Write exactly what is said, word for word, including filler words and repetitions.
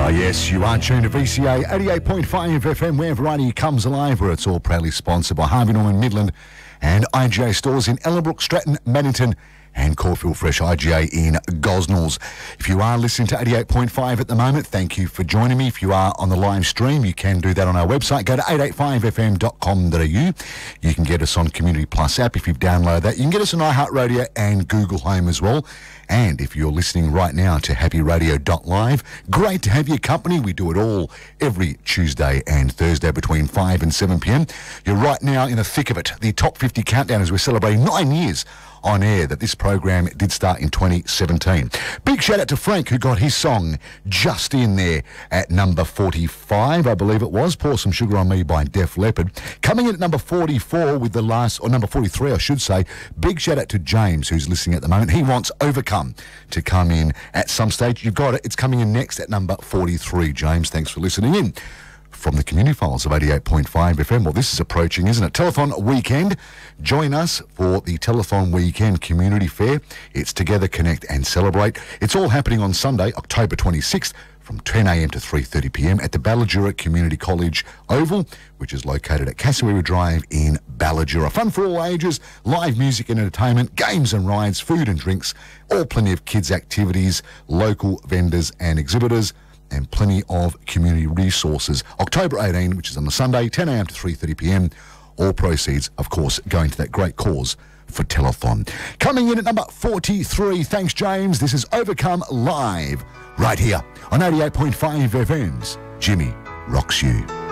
Oh yes, you are tuned to V C A eighty-eight point five F M, where variety comes alive, where it's all proudly sponsored by Harvey Norman Midland and I G A stores in Ellenbrook, Stratton, Maddington and Caulfield Fresh I G A in Gosnells. If you are listening to eighty-eight point five at the moment, thank you for joining me. If you are on the live stream, you can do that on our website. Go to eight eight five f m dot com dot a u. You can get us on Community Plus app if you've downloaded that. You can get us on iHeartRadio and Google Home as well. And if you're listening right now to happy radio dot live, great to have your company. We do it all every Tuesday and Thursday between five and seven p m. You're right now in the thick of it. The Top fifty Countdown, as we're celebrating nine years on air that this program did start in twenty seventeen. Big shout out to Frank, who got his song just in there at number forty-five, I believe it was, Pour Some Sugar on Me by Def Leppard. Coming in at number forty-four with the last, or number forty-three I should say, big shout out to James, who's listening at the moment. He wants Overcome to come in at some stage. You've got it. It's coming in next at number forty-three. James, thanks for listening in. From the community files of eighty-eight point five F M. Well, this is approaching, isn't it? Telethon weekend. Join us for the Telethon Weekend Community Fair. It's Together, Connect and Celebrate. It's all happening on Sunday, October twenty-sixth, from ten a m to three thirty p m at the Ballajura Community College Oval, which is located at Cassowary Drive in Ballajura. Fun for all ages, live music and entertainment, games and rides, food and drinks, all plenty of kids' activities, local vendors and exhibitors, and plenty of community resources. October eighteenth, which is on the Sunday, ten a m to three thirty p m. All proceeds, of course, going to that great cause for Telethon. Coming in at number forty-three, thanks James, this is Overcome live, right here on eighty-eight point five F M's Jimmy Rocks You.